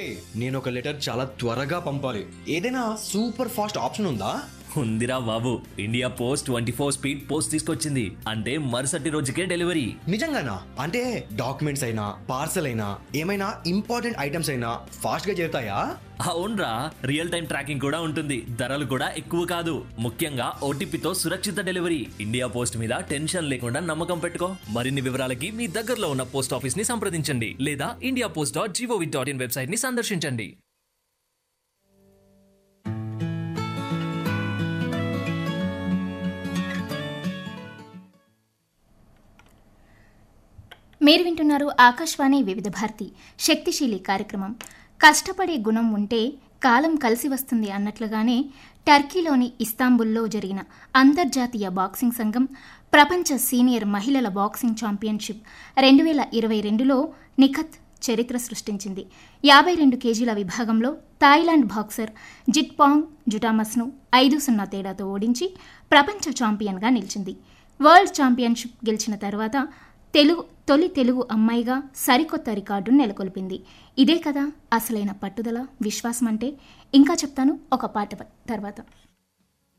నేను ఒక లెటర్ చాలా త్వరగా పంపాలి. ఏదైనా సూపర్ ఫాస్ట్ ఆప్షన్ ఉందా? ఉందిరా బాబు, ఇండియా పోస్ట్ 24 స్పీడ్ పోస్ట్ తీసుకొచ్చింది. అంటే మరుసటి రోజుకే డెలివరీ. నిజంగానా? అంటే డాక్యుమెంట్స్ అయినా పార్సల్ అయినా ఏమైనా ఇంపార్టెంట్ ఐటమ్స్ అయినా ఫాస్ట్ గా చేరుతాయా? అవునరా, రియల్ టైం ట్రాకింగ్ కూడా ఉంటుంది. ధరలు కూడా ఎక్కువ కాదు. ముఖ్యంగా ఓటీపీతో సురక్షిత డెలివరీ. ఇండియా పోస్ట్ మీద టెన్షన్ లేకుండా నమ్మకం పెట్టుకో. మరిన్ని వివరాలకి మీ దగ్గరలో ఉన్న పోస్ట్ ఆఫీస్ ని సంప్రదించండి లేదా indiapost.gov.in వెబ్సైట్ ని సందర్శించండి. మీరు వింటున్నారు ఆకాశవాణి వివిధ భారతి శక్తిశీలి కార్యక్రమం. కష్టపడే గుణం ఉంటే కాలం కలిసి వస్తుంది అన్నట్లుగానే టర్కీలోని ఇస్తాంబుల్లో జరిగిన అంతర్జాతీయ బాక్సింగ్ సంఘం ప్రపంచ సీనియర్ మహిళల బాక్సింగ్ ఛాంపియన్షిప్ 2022లో నిఖత్ చరిత్ర సృష్టించింది. 52 కేజీల విభాగంలో థాయిలాండ్ బాక్సర్ జిట్పాంగ్ జుటామస్ను 5-0 తేడాతో ఓడించి ప్రపంచ ఛాంపియన్గా నిలిచింది. వరల్డ్ ఛాంపియన్షిప్ గెలిచిన తర్వాత తొలి తెలుగు అమ్మాయిగా సరికొత్త రికార్డును నెలకొల్పింది. ఇదే కదా అసలైన పట్టుదల, విశ్వాసం అంటే. ఇంకా చెప్తాను ఒక పాట తర్వాత.